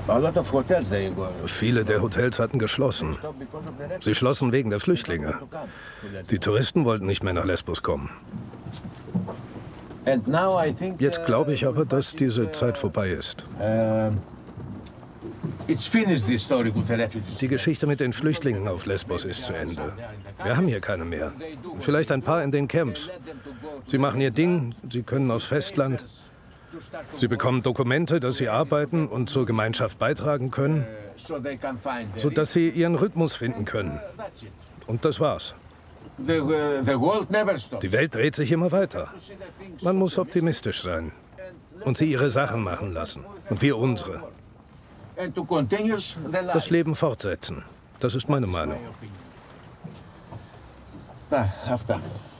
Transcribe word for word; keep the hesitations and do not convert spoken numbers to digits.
Viele der Hotels hatten geschlossen. Sie schlossen wegen der Flüchtlinge. Die Touristen wollten nicht mehr nach Lesbos kommen. Jetzt glaube ich aber, dass diese Zeit vorbei ist. Die Geschichte mit den Flüchtlingen auf Lesbos ist zu Ende. Wir haben hier keine mehr. Vielleicht ein paar in den Camps. Sie machen ihr Ding, sie können aufs Festland. Sie bekommen Dokumente, dass sie arbeiten und zur Gemeinschaft beitragen können, sodass sie ihren Rhythmus finden können. Und das war's. Die Welt dreht sich immer weiter. Man muss optimistisch sein und sie ihre Sachen machen lassen und wir unsere. Das Leben fortsetzen. Das ist meine Meinung.